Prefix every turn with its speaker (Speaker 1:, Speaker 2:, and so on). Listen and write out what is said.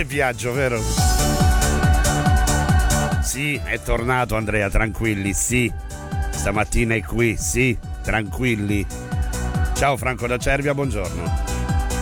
Speaker 1: che viaggio, vero? Sì, è tornato Andrea, tranquilli, sì. Stamattina è qui, sì, tranquilli. Ciao Franco da Cervia, buongiorno.